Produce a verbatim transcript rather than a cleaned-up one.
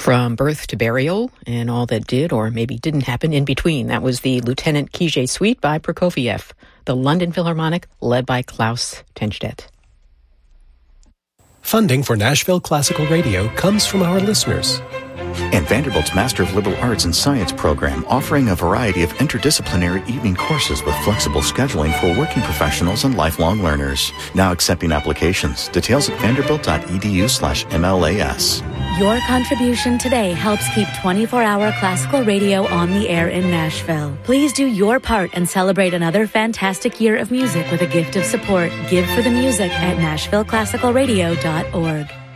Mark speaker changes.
Speaker 1: From Birth to Burial and All That Did or Maybe Didn't Happen in Between. That was the Lieutenant Kijé Suite by Prokofiev, the London Philharmonic led by Klaus Tenstedt.
Speaker 2: Funding for Nashville Classical Radio comes from our listeners.
Speaker 3: And Vanderbilt's Master of Liberal Arts and Science program, offering a variety of interdisciplinary evening courses with flexible scheduling for working professionals and lifelong learners. Now accepting applications. Details at vanderbilt.edu slash MLAS.
Speaker 4: Your contribution today helps keep twenty-four hour classical radio on the air in Nashville. Please do your part and celebrate another fantastic year of music with a gift of support. Give for the music at nashville classical radio dot org.